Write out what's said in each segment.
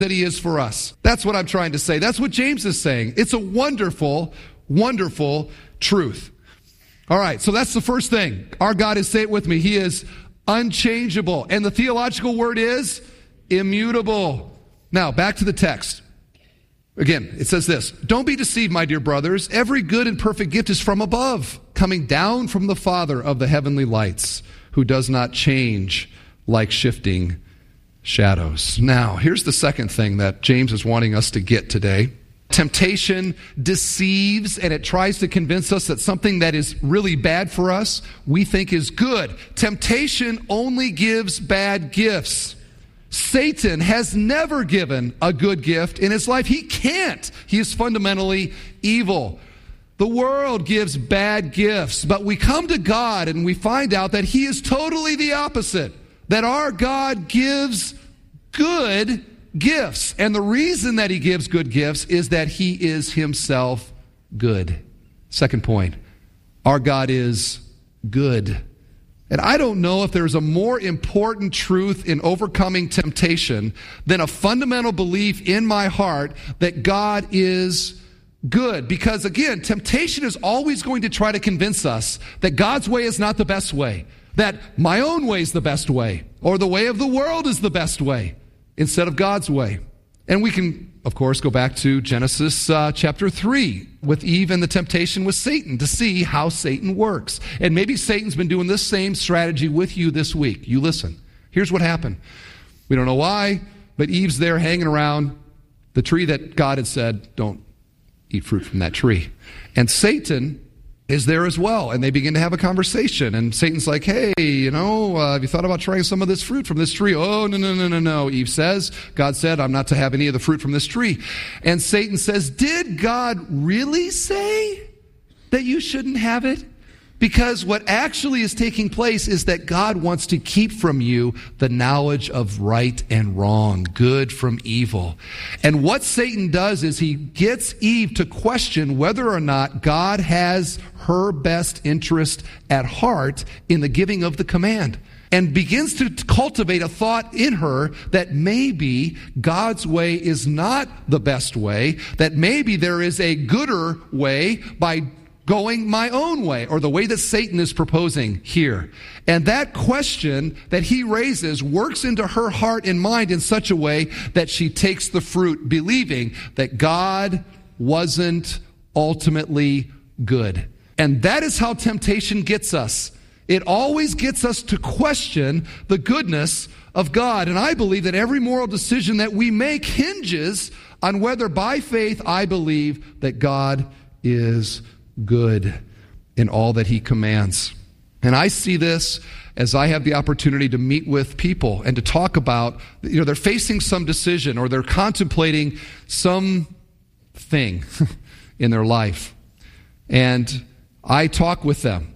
that he is for us. That's what I'm trying to say. That's what James is saying. It's a wonderful, wonderful truth. All right, so that's the first thing. Our God is, say it with me, he is unchangeable. And the theological word is immutable. Now, back to the text. Again, it says this: don't be deceived, my dear brothers. Every good and perfect gift is from above, coming down from the Father of the heavenly lights, who does not change like shifting shadows. Now, here's the second thing that James is wanting us to get today. Temptation deceives, and it tries to convince us that something that is really bad for us, we think is good. Temptation only gives bad gifts. Satan has never given a good gift in his life. He can't. He is fundamentally evil. The world gives bad gifts, but we come to God and we find out that he is totally the opposite, that our God gives good gifts. And the reason that he gives good gifts is that he is himself good. Second point, our God is good. And I don't know if there's a more important truth in overcoming temptation than a fundamental belief in my heart that God is good. Because again, temptation is always going to try to convince us that God's way is not the best way, that my own way is the best way, or the way of the world is the best way, instead of God's way. And we can, of course, go back to Genesis chapter 3 with Eve and the temptation with Satan to see how Satan works. And maybe Satan's been doing this same strategy with you this week. You listen. Here's what happened. We don't know why, but Eve's there hanging around the tree that God had said, don't eat fruit from that tree. And Satan is there as well, and they begin to have a conversation, and Satan's like, hey, have you thought about trying some of this fruit from this tree? Oh, no, Eve says. God said, I'm not to have any of the fruit from this tree. And Satan says, did God really say that you shouldn't have it? Because what actually is taking place is that God wants to keep from you the knowledge of right and wrong, good from evil. And what Satan does is he gets Eve to question whether or not God has her best interest at heart in the giving of the command, and begins to cultivate a thought in her that maybe God's way is not the best way, that maybe there is a gooder way by going my own way, or the way that Satan is proposing here. And that question that he raises works into her heart and mind in such a way that she takes the fruit, believing that God wasn't ultimately good. And that is how temptation gets us. It always gets us to question the goodness of God. And I believe that every moral decision that we make hinges on whether by faith I believe that God is good in all that he commands. And I see this as I have the opportunity to meet with people and to talk about, they're facing some decision or they're contemplating some thing in their life. And I talk with them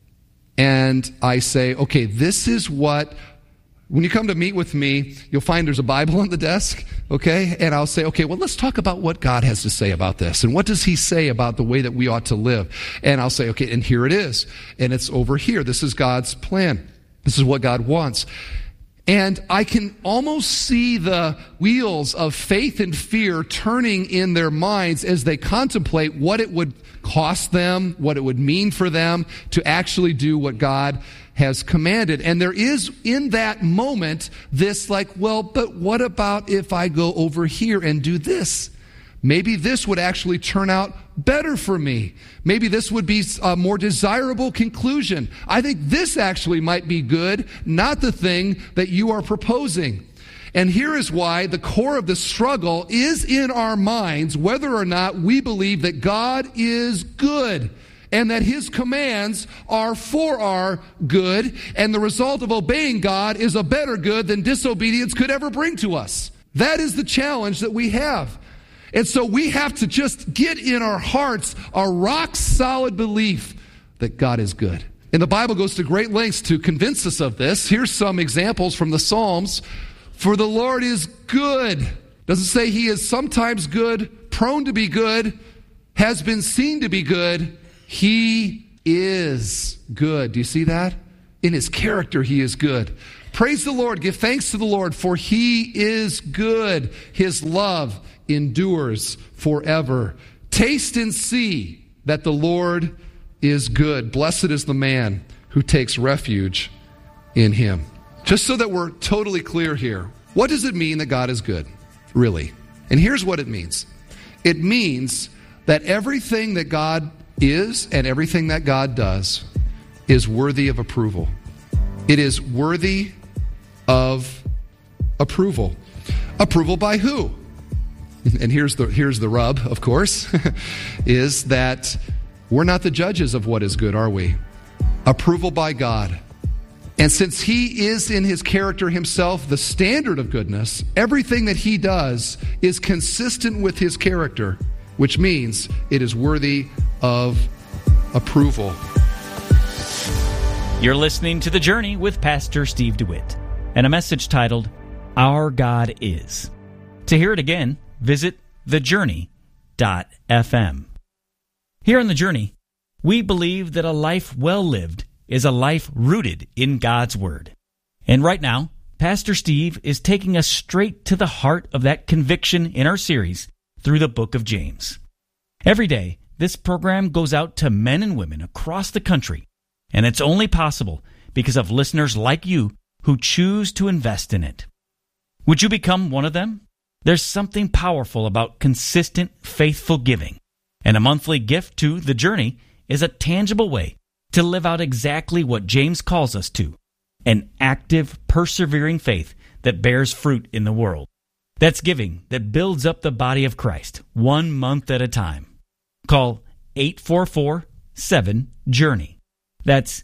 and I say, okay, this is what, when you come to meet with me, you'll find there's a Bible on the desk, okay? And I'll say, okay, well, let's talk about what God has to say about this. And what does he say about the way that we ought to live? And I'll say, okay, and here it is. And it's over here. This is God's plan. This is what God wants. And I can almost see the wheels of faith and fear turning in their minds as they contemplate what it would cost them, what it would mean for them to actually do what God has commanded. And there is in that moment this like, well, but what about if I go over here and do this? Maybe this would actually turn out better for me. Maybe this would be a more desirable conclusion. I think this actually might be good, not the thing that you are proposing. And here is why the core of the struggle is in our minds, whether or not we believe that God is good and that his commands are for our good, and the result of obeying God is a better good than disobedience could ever bring to us. That is the challenge that we have. And so we have to just get in our hearts a rock-solid belief that God is good. And the Bible goes to great lengths to convince us of this. Here's some examples from the Psalms. For the Lord is good. Doesn't say he is sometimes good, prone to be good, has been seen to be good. He is good. Do you see that? In his character, he is good. Praise the Lord. Give thanks to the Lord, for he is good. His love endures forever. Taste and see that the Lord is good. Blessed is the man who takes refuge in him. Just so that we're totally clear here, what does it mean that God is good, really? And here's what it means. It means that everything that God is and everything that God does is worthy of approval. It is worthy of approval. Approval by who? And here's the rub, of course, is that we're not the judges of what is good, are we? Approval by God. And since he is in his character himself the standard of goodness, everything that he does is consistent with his character, which means it is worthy of approval. You're listening to The Journey with Pastor Steve DeWitt and a message titled, Our God Is. To hear it again, visit thejourney.fm. Here on The Journey, we believe that a life well lived is a life rooted in God's Word. And right now, Pastor Steve is taking us straight to the heart of that conviction in our series through the book of James. Every day, this program goes out to men and women across the country, and it's only possible because of listeners like you who choose to invest in it. Would you become one of them? There's something powerful about consistent, faithful giving, and a monthly gift to The Journey is a tangible way to live out exactly what James calls us to, an active, persevering faith that bears fruit in the world. That's giving that builds up the body of Christ 1 month at a time. Call 844-7-JOURNEY. That's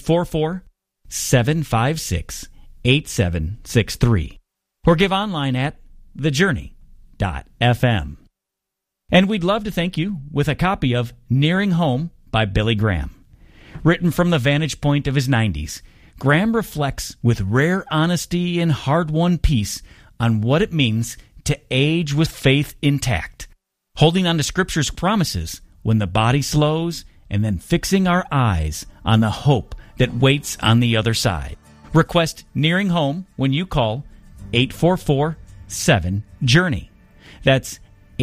844-756-8763. Or give online at thejourney.fm. And we'd love to thank you with a copy of Nearing Home by Billy Graham. Written from the vantage point of his 90s, Graham reflects with rare honesty and hard-won peace on what it means to age with faith intact, holding on to Scripture's promises when the body slows, and then fixing our eyes on the hope that waits on the other side. Request Nearing Home when you call 844-7-JOURNEY. That's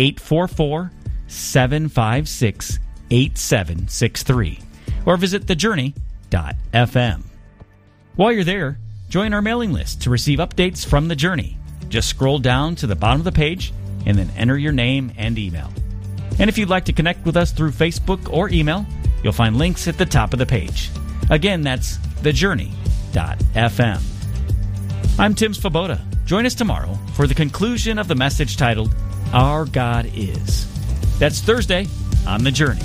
844-756-8763. Or visit thejourney.fm. While you're there, join our mailing list to receive updates from The Journey. Just scroll down to the bottom of the page and then enter your name and email. And if you'd like to connect with us through Facebook or email, you'll find links at the top of the page. Again, that's thejourney.fm. I'm Tim Svoboda. Join us tomorrow for the conclusion of the message titled, Our God Is. That's Thursday on The Journey.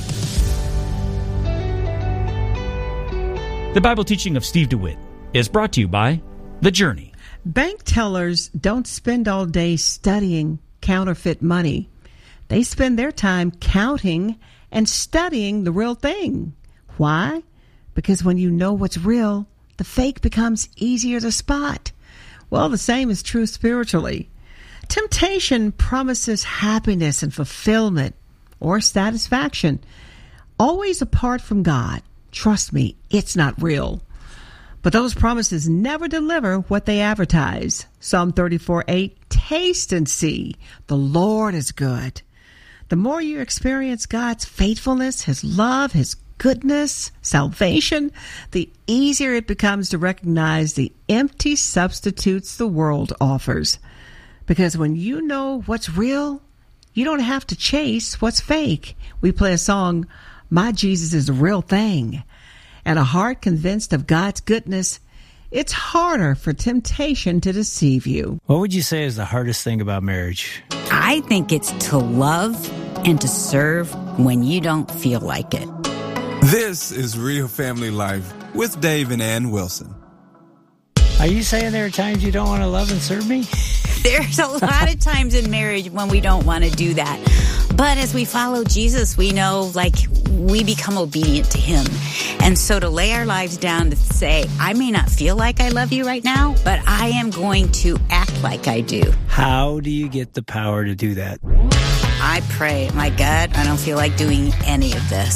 The Bible teaching of Steve DeWitt is brought to you by The Journey. Bank tellers don't spend all day studying counterfeit money. They spend their time counting and studying the real thing. Why? Because when you know what's real, the fake becomes easier to spot. Well, the same is true spiritually. Temptation promises happiness and fulfillment or satisfaction, always apart from God. Trust me, it's not real. But those promises never deliver what they advertise. Psalm 34:8, taste and see, the Lord is good. The more you experience God's faithfulness, His love, His goodness, salvation, the easier it becomes to recognize the empty substitutes the world offers. Because when you know what's real, you don't have to chase what's fake. We play a song, My Jesus is the Real Thing. And a heart convinced of God's goodness, it's harder for temptation to deceive you. What would you say is the hardest thing about marriage? I think it's to love and to serve when you don't feel like it. This is Real Family Life with Dave and Ann Wilson. Are you saying there are times you don't want to love and serve me? There's a lot of times in marriage when we don't want to do that. But as we follow Jesus, we know, we become obedient to Him. And so to lay our lives down to say, I may not feel like I love you right now, but I am going to act like I do. How do you get the power to do that? I pray, my God, I don't feel like doing any of this.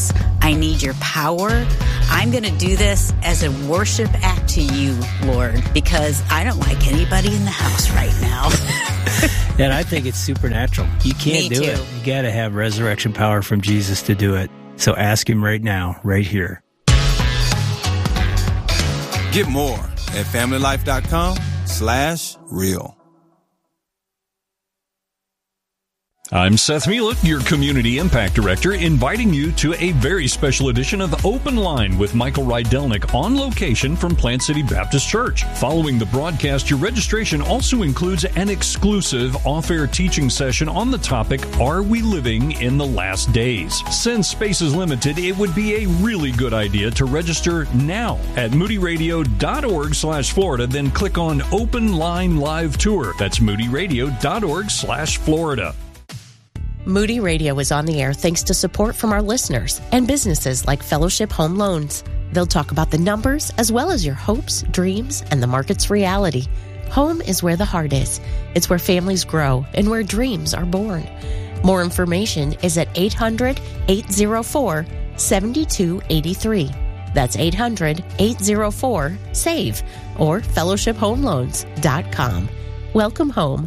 I need your power. I'm going to do this as a worship act to you, Lord, because I don't like anybody in the house right now. And I think it's supernatural. You can't do it. You got to have resurrection power from Jesus to do it. So ask him right now, right here. Get more at familylife.com/real. I'm Seth Mielek, your Community Impact Director, inviting you to a very special edition of Open Line with Michael Rydelnik on location from Plant City Baptist Church. Following the broadcast, your registration also includes an exclusive off-air teaching session on the topic, Are We Living in the Last Days? Since space is limited, it would be a really good idea to register now at moodyradio.org/Florida, then click on Open Line Live Tour. That's moodyradio.org/Florida. Moody Radio is on the air thanks to support from our listeners and businesses like Fellowship Home Loans. They'll talk about the numbers as well as your hopes, dreams, and the market's reality. Home is where the heart is. It's where families grow and where dreams are born. More information is at 800-804-7283. That's 800-804-SAVE or fellowshiphomeloans.com. Welcome home.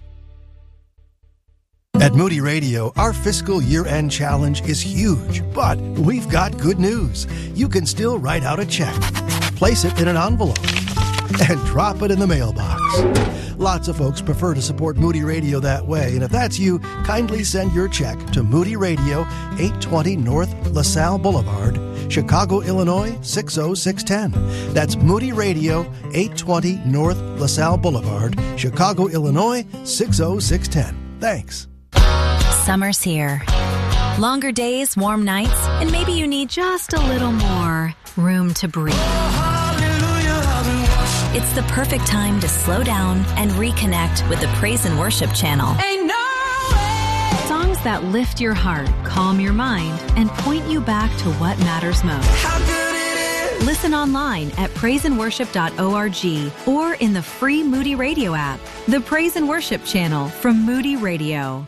At Moody Radio, our fiscal year-end challenge is huge, but we've got good news. You can still write out a check, place it in an envelope, and drop it in the mailbox. Lots of folks prefer to support Moody Radio that way, and if that's you, kindly send your check to Moody Radio, 820 North LaSalle Boulevard, Chicago, Illinois, 60610. That's Moody Radio, 820 North LaSalle Boulevard, Chicago, Illinois, 60610. Thanks. Summer's here. Longer days, warm nights, and maybe you need just a little more room to breathe. It's the perfect time to slow down and reconnect with the Praise and Worship channel. Songs that lift your heart, calm your mind, and point you back to what matters most. Listen online at praiseandworship.org or in the free Moody Radio app. The Praise and Worship channel from Moody Radio.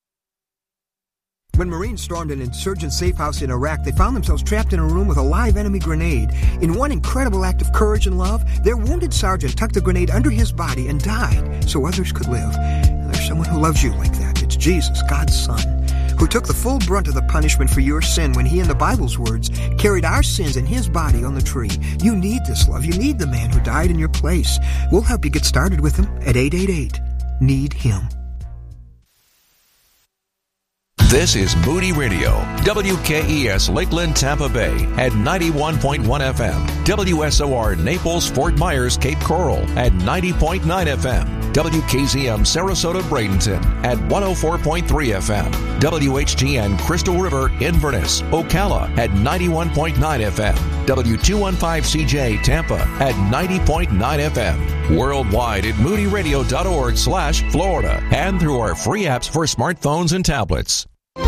When Marines stormed an insurgent safe house in Iraq, they found themselves trapped in a room with a live enemy grenade. In one incredible act of courage and love, their wounded sergeant tucked the grenade under his body and died so others could live. And there's someone who loves you like that. It's Jesus, God's Son, who took the full brunt of the punishment for your sin when he, in the Bible's words, carried our sins in his body on the tree. You need this love. You need the man who died in your place. We'll help you get started with him at 888-NEED-HIM. This is Moody Radio, WKES Lakeland, Tampa Bay at 91.1 FM, WSOR Naples, Fort Myers, Cape Coral at 90.9 FM, WKZM Sarasota, Bradenton at 104.3 FM, WHGN Crystal River, Inverness, Ocala at 91.9 FM, W215CJ Tampa at 90.9 FM, worldwide at moodyradio.org/Florida, and through our free apps for smartphones and tablets.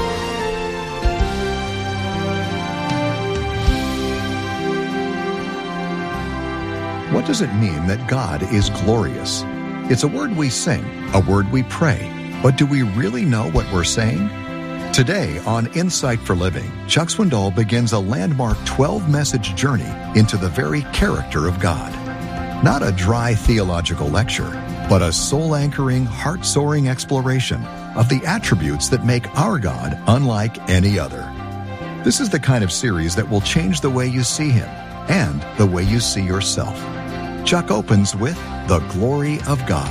What does it mean that God is glorious? It's a word we sing, a word we pray, but do we really know what we're saying? Today on Insight for Living, Chuck Swindoll begins a landmark 12-message journey into the very character of God. Not a dry theological lecture, but a soul-anchoring, heart-soaring exploration of the attributes that make our God unlike any other. This is the kind of series that will change the way you see Him and the way you see yourself. Chuck opens with the glory of God.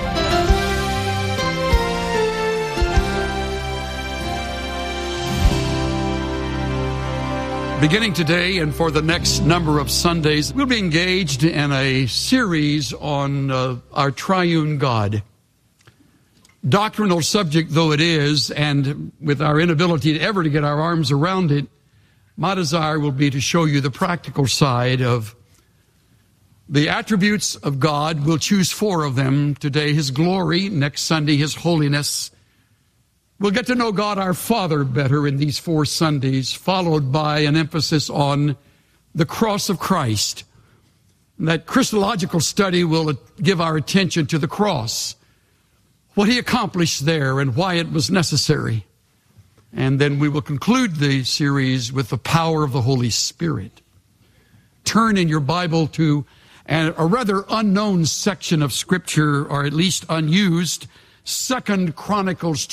Beginning today and for the next number of Sundays, we'll be engaged in a series on our triune God. Doctrinal subject though it is, and with our inability ever to get our arms around it, my desire will be to show you the practical side of the attributes of God. We'll choose 4 of them today: His glory, next Sunday His holiness. We'll get to know God our Father better in these 4 Sundays, followed by an emphasis on the cross of Christ. And that Christological study will give our attention to the cross, what He accomplished there and why it was necessary. And then we will conclude the series with the power of the Holy Spirit. Turn in your Bible to a rather unknown section of Scripture, or at least unused, 2 Chronicles